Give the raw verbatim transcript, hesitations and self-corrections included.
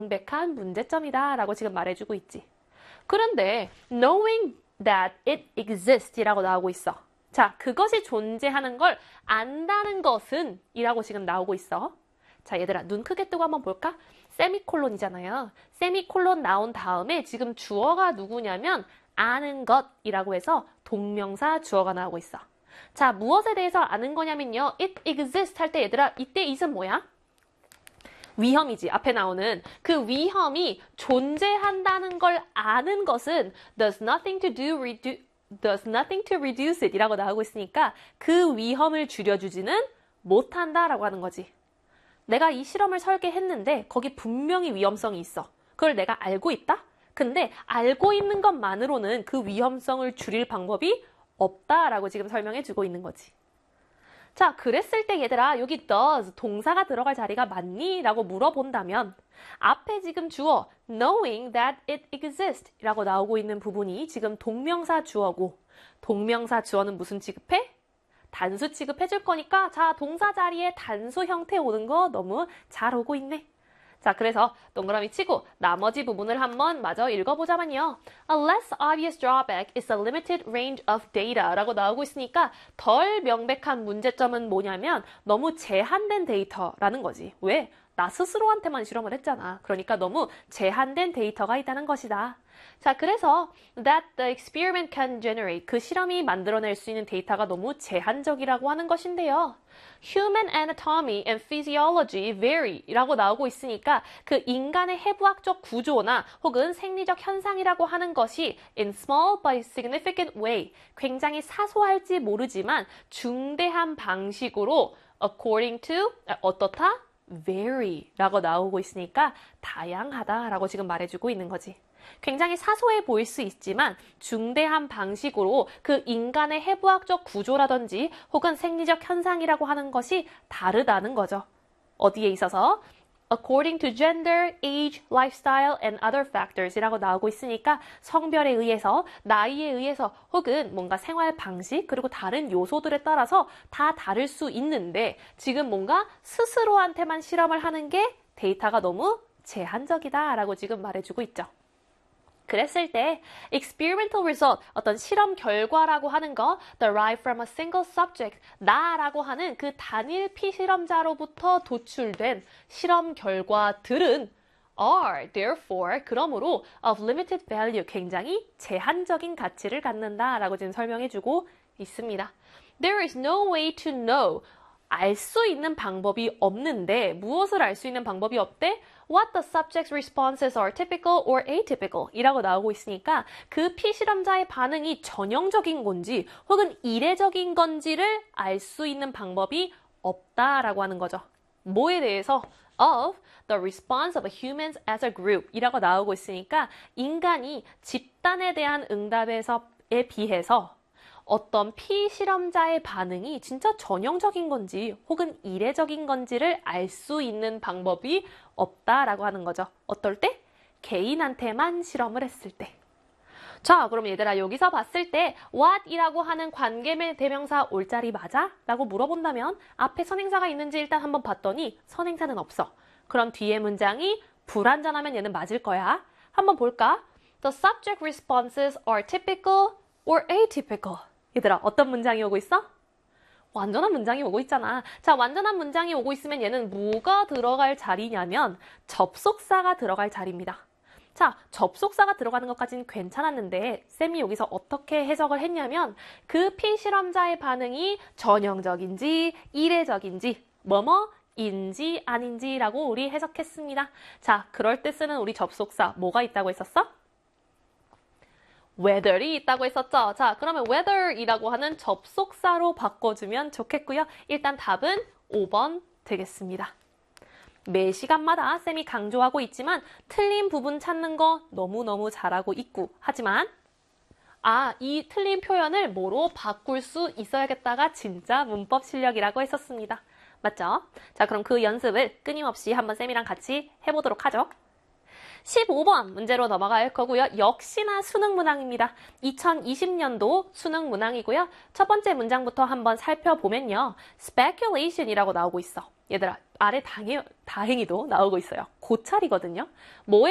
명백한 문제점이다 라고 지금 말해주고 있지. 그런데 knowing that it exists 이라고 나오고 있어. 자, 그것이 존재하는 걸 안다는 것은 이라고 지금 나오고 있어. 자, 얘들아 눈 크게 뜨고 한번 볼까? 세미콜론이잖아요. 세미콜론 나온 다음에 지금 주어가 누구냐면 아는 것이라고 해서 동명사 주어가 나오고 있어. 자, 무엇에 대해서 아는 거냐면요. it exists 할 때 얘들아 이때 it은 뭐야? 위험이지. 앞에 나오는 그 위험이 존재한다는 걸 아는 것은 does nothing to do, redu, does nothing to reduce it 이라고 나오고 있으니까 그 위험을 줄여주지는 못한다 라고 하는 거지. 내가 이 실험을 설계했는데 거기 분명히 위험성이 있어. 그걸 내가 알고 있다? 근데 알고 있는 것만으로는 그 위험성을 줄일 방법이 없다라고 지금 설명해 주고 있는 거지. 자, 그랬을 때 얘들아 여기 does 동사가 들어갈 자리가 맞니? 라고 물어본다면 앞에 지금 주어 knowing that it exists 라고 나오고 있는 부분이 지금 동명사 주어고 동명사 주어는 무슨 취급해? 단수 취급해 줄 거니까 자, 동사 자리에 단수 형태 오는 거 너무 잘 오고 있네. 자, 그래서 동그라미 치고 나머지 부분을 한번 마저 읽어보자면요. A less obvious drawback is a limited range of data 라고 나오고 있으니까 덜 명백한 문제점은 뭐냐면 너무 제한된 데이터라는 거지. 왜? 나 스스로한테만 실험을 했잖아. 그러니까 너무 제한된 데이터가 있다는 것이다. 자, 그래서 that the experiment can generate 그 실험이 만들어낼 수 있는 데이터가 너무 제한적이라고 하는 것인데요. Human anatomy and physiology vary 라고 나오고 있으니까 그 인간의 해부학적 구조나 혹은 생리적 현상이라고 하는 것이 in small but significant way 굉장히 사소할지 모르지만 중대한 방식으로 according to 어떻다? vary 라고 나오고 있으니까 다양하다라고 지금 말해주고 있는 거지. 굉장히 사소해 보일 수 있지만 중대한 방식으로 그 인간의 해부학적 구조라든지 혹은 생리적 현상이라고 하는 것이 다르다는 거죠. 어디에 있어서? According to gender, age, lifestyle, and other factors 이라고 나오고 있으니까 성별에 의해서, 나이에 의해서 혹은 뭔가 생활 방식 그리고 다른 요소들에 따라서 다 다를 수 있는데 지금 뭔가 스스로한테만 실험을 하는 게 데이터가 너무 제한적이다 라고 지금 말해주고 있죠. 그랬을 때 experimental result, 어떤 실험 결과라고 하는 거 derive from a single subject, 나라고 하는 그 단일 피실험자로부터 도출된 실험 결과들은 are therefore, 그러므로 of limited value, 굉장히 제한적인 가치를 갖는다라고 지금 설명해주고 있습니다. There is no way to know, 알 수 있는 방법이 없는데 무엇을 알 수 있는 방법이 없대? What the subject's responses are typical or atypical 이라고 나오고 있으니까 그 피실험자의 반응이 전형적인 건지 혹은 이례적인 건지를 알 수 있는 방법이 없다라고 하는 거죠. 뭐에 대해서? Of the response of humans as a group 이라고 나오고 있으니까 인간이 집단에 대한 응답에서에 비해서 어떤 피실험자의 반응이 진짜 전형적인 건지 혹은 이례적인 건지를 알 수 있는 방법이 없다라고 하는 거죠. 어떨 때? 개인한테만 실험을 했을 때. 자, 그럼 얘들아 여기서 봤을 때 what이라고 하는 관계의 대명사 올 자리 맞아? 라고 물어본다면 앞에 선행사가 있는지 일단 한번 봤더니 선행사는 없어. 그럼 뒤에 문장이 불완전하면 얘는 맞을 거야. 한번 볼까? The subject responses are typical or atypical. 얘들아 어떤 문장이 오고 있어? 완전한 문장이 오고 있잖아. 자, 완전한 문장이 오고 있으면 얘는 뭐가 들어갈 자리냐면 접속사가 들어갈 자리입니다. 자, 접속사가 들어가는 것까지는 괜찮았는데 쌤이 여기서 어떻게 해석을 했냐면 그 피실험자의 반응이 전형적인지 이례적인지 뭐뭐인지 아닌지라고 우리 해석했습니다. 자, 그럴 때 쓰는 우리 접속사 뭐가 있다고 했었어? whether이 있다고 했었죠. 자, 그러면 whether이라고 하는 접속사로 바꿔주면 좋겠고요. 일단 답은 오 번 되겠습니다. 매 시간마다 쌤이 강조하고 있지만 틀린 부분 찾는 거 너무너무 잘하고 있고 하지만 아, 이 틀린 표현을 뭐로 바꿀 수 있어야겠다가 진짜 문법 실력이라고 했었습니다. 맞죠? 자, 그럼 그 연습을 끊임없이 한번 쌤이랑 같이 해보도록 하죠. 십오 번 문제로 넘어갈 거고요. 역시나 수능 문항입니다. 이천이십 년도 수능 문항이고요. 첫 번째 문장부터 한번 살펴보면요. speculation이라고 나오고 있어. 얘들아, 아래 다행, 다행히도 나오고 있어요. 고찰이거든요. 뭐에